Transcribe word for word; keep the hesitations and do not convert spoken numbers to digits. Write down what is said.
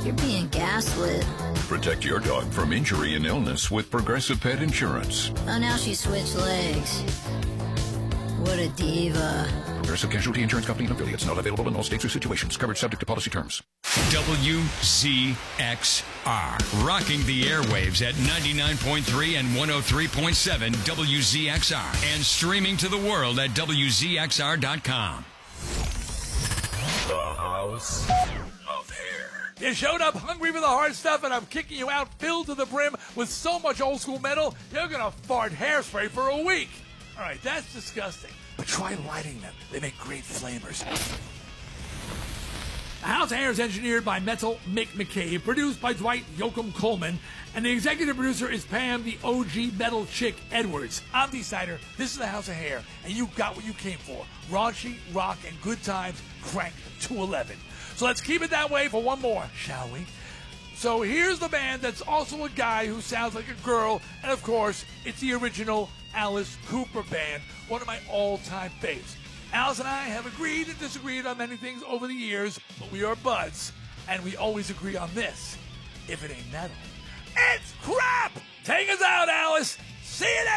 You're being gaslit. Protect your dog from injury and illness with Progressive Pet Insurance. Oh, now she switched legs. What a diva. Progressive Casualty Insurance Company and affiliates. Not available in all states or situations. Coverage subject to policy terms. W Z X R. Rocking the airwaves at ninety-nine point three and one oh three point seven W Z X R. And streaming to the world at W Z X R dot com. The House of Hair. You showed up hungry for the hard stuff, and I'm kicking you out filled to the brim with so much old school metal, you're going to fart hairspray for a week. All right, that's disgusting. But try lighting them. They make great flamers. The House of Hair is engineered by Metal Mick McCabe, produced by Dwight Yoakam Coleman, and the executive producer is Pam, the O G metal chick, Edwards. I'm D-Sider. This is the House of Hair, and you got what you came for. Raunchy, rock, and good times cranked to eleven. So let's keep it that way for one more, shall we? So here's the band that's also a guy who sounds like a girl, and of course, it's the original Alice Cooper Band, one of my all-time faves. Alice and I have agreed and disagreed on many things over the years, but we are buds, and we always agree on this. If it ain't metal, it's crap! Take us out, Alice! See you next